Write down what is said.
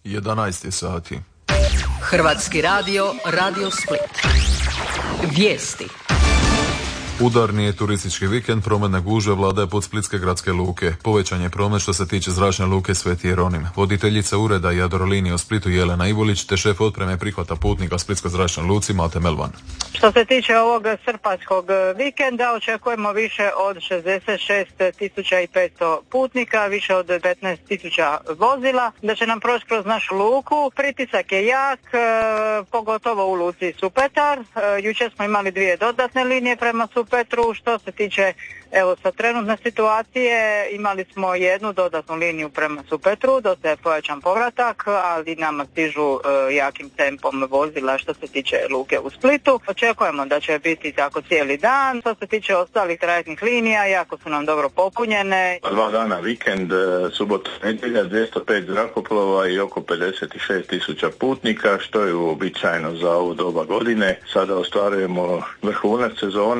11 sati. Hrvatski radio, Radio Split. Vijesti. Udarni je turistički vikend, prometne gužve vladaje pod splitske gradske luke. Povećan je promet što se tiče zračne luke Sveti Jeronim. Voditeljica ureda Jadrolinije u Splitu Jelena Ivolić te šef otpreme prihvata putnika Splitskoj zračnoj luci Mate Melvan. Što se tiče ovog srpanjskog vikenda, očekujemo više od 66.500 putnika, više od 15.000 vozila, da će nam proći kroz našu luku. Pritisak je jak, pogotovo u luci Supetar. Jučer smo imali 2 dodatne linije prema Supetru. Što se tiče sa trenutne situacije, imali smo 1 dodatnu liniju prema Supetru, dosta je pojačan povratak, ali nama stižu jakim tempom vozila što se tiče luke u Splitu. Očekujemo da će biti tako cijeli dan. Što se tiče ostalih trajektnih linija, jako su nam dobro popunjene. 2 dana vikend, subota, nedjelja, 205 zrakoplova i oko 56.000 putnika, što je uobičajeno za ovu doba godine. Sada ostvarujemo vrhunac sezone.